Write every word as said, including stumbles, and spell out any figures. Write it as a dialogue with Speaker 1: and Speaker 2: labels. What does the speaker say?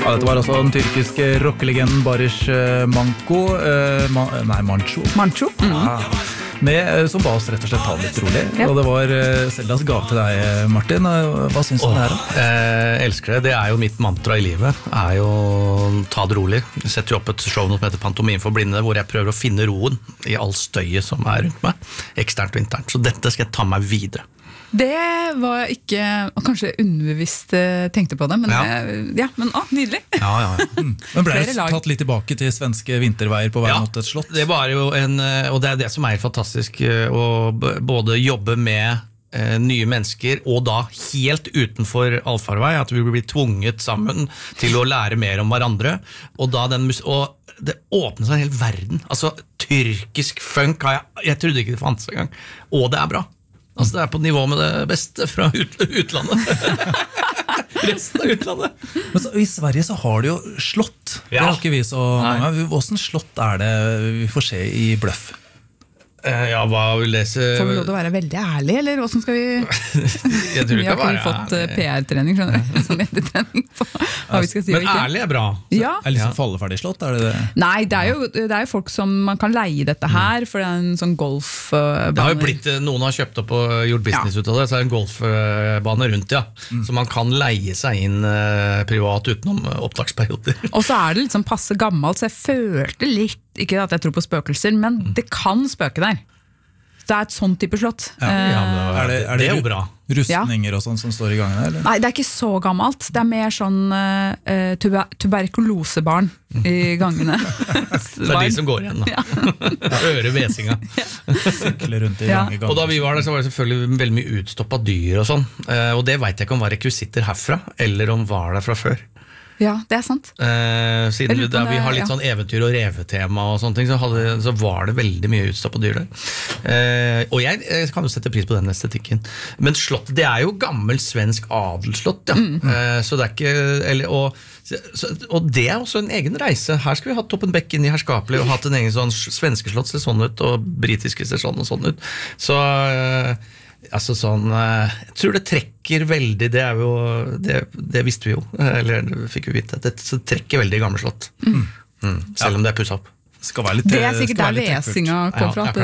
Speaker 1: Ja, dette var altså den tyrkiske rockelegenden Barış eh, Manço, eh, ma Nei, Manço.
Speaker 2: Manço? Mm.
Speaker 1: Ja. Med, eh, som ba oss rett og slett ta det litt rolig. Ja. Og det var eh, Seldas gave til deg, Martin. Hva synes du
Speaker 3: Åh,
Speaker 1: det her? Da?
Speaker 3: Jeg elsker det. Det er jo mitt mantra i livet. Er jo ta det rolig. Jeg setter jo opp et show som heter Pantomime for blinde, hvor jeg prøver å finne roen i all støyet som er rundt meg, eksternt og internt. Så dette skal jeg ta meg videre.
Speaker 2: Det var ikke, og kanskje underbevisst tenkte på det, men ja, ja men å, nydelig.
Speaker 3: Ja, ja, ja.
Speaker 1: Mm. Men ble det tatt litt tilbake til svenske vinterveier på vei
Speaker 3: ja,
Speaker 1: mot et slott?
Speaker 3: Det var jo en, og det er det som er fantastisk, å både jobbe med eh, nye mennesker, og da helt utenfor allfarvei, at vi blir tvunget sammen til å lære mer om hverandre, og da den og det åpner seg en hel verden. Altså, tyrkisk funk, jeg, jeg trodde ikke det fantes en gang, og det er bra. Altså det er på nivå med det beste fra ut, utlandet. Resten av utlandet.
Speaker 1: Men så, i Sverige så har de jo slott. Ja. Det har ikke vi så mange. Hvordan slott er det vi får se i Bløff?
Speaker 3: Ja, hva vil lese?
Speaker 2: Får vi lov til å være veldig ærlig, eller hvordan skal vi...
Speaker 3: Jeg tror
Speaker 2: vi har ikke fått P R-trening, skjønner du? Som trening på hva vi skal si.
Speaker 3: Men ærlig er bra.
Speaker 2: Ja.
Speaker 1: Er det liksom falleferdig slott? Er det det?
Speaker 2: Nei, det er, jo, det er jo folk som man kan leie dette her, for det er en sånn golfbane.
Speaker 3: Det har jo blitt, noen har kjøpt opp og gjort business ja. ut av det, så er det en golfbane rundt, ja. Mm. Så man kan leie seg inn uh, privat utenom opptaksperioder.
Speaker 2: Og så er det litt sånn passe gammelt, så jeg følte litt, ikke at jeg tror på spøkelser, men det kan spøke der. Det er et sånn type slott.
Speaker 3: Ja, ja, det, er det, er det, det er jo bra.
Speaker 1: Rustninger og sånn som står i gangene? Eller?
Speaker 2: Nei, det er ikke så gammelt. Det er mer sånn uh, tuber tuberkulosebarn i gangene.
Speaker 3: Så det er de som går igjen da. Ja. Øre vesinga.
Speaker 1: Ja. Sykler rundt i
Speaker 2: ja.
Speaker 1: lange ganger.
Speaker 3: Og da vi var der, så var det selvfølgelig veldig mye utstoppet dyr og sånn. Uh, og det vet jeg ikke om var rekvisitter herfra, eller om var der fra før.
Speaker 2: Ja, det er sant.
Speaker 3: Eh, siden vi, der vi har litt
Speaker 2: ja.
Speaker 3: sånn eventyr- og revetema og sånne ting, så, hadde, så var det veldig mye utstoppet dyr der. Eh, og jeg, jeg kan jo sette pris på den estetikken. Men slott, det er jo gammel svensk adelslott, ja. Mm. Eh, så det er ikke... Eller, og, så, og det er også en egen reise. Her skal vi ha Toppen Beck inn i herskapelig, og hatt en egen sånn svenske slott ser sånn ut, og britiske ser sånn og sånn ut. Så... Eh, Altså sånn, jeg tror det trekker veldig, det, er jo, det, det visste vi jo, eller fikk vi vite, det, det trekker veldig i gamle slott, mm. Mm. selv om det er pusset opp.
Speaker 1: Skal være litt,
Speaker 2: det er sikkert der lesinga kom fra.